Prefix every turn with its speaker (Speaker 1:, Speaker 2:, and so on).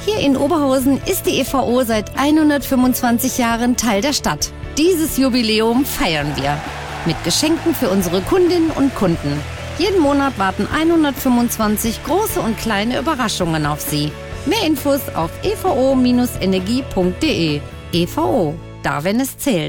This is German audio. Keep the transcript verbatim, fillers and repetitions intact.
Speaker 1: Hier in Oberhausen ist die E V O seit hundertfünfundzwanzig Jahren Teil der Stadt. Dieses Jubiläum feiern wir mit Geschenken für unsere Kundinnen und Kunden. Jeden Monat warten hundertfünfundzwanzig große und kleine Überraschungen auf Sie. Mehr Infos auf e v o Bindestrich energie punkt de. E V O, da wenn es zählt.